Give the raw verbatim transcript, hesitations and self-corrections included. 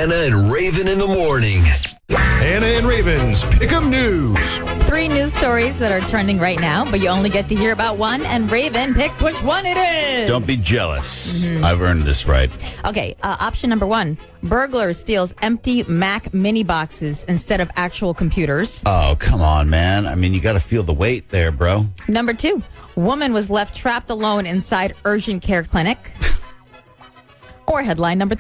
Hannah and Raven in the morning. Hannah and Raven's Pick'em News. Three news stories that are trending right now, but you only get to hear about one, and Raven picks which one it is. Don't be jealous. Mm-hmm. I've earned this right. Okay, uh, option number one. Burglar steals empty Mac mini boxes instead of actual computers. Oh, come on, man. I mean, you got to feel the weight there, bro. Number two. Woman was left trapped alone inside urgent care clinic. Or headline number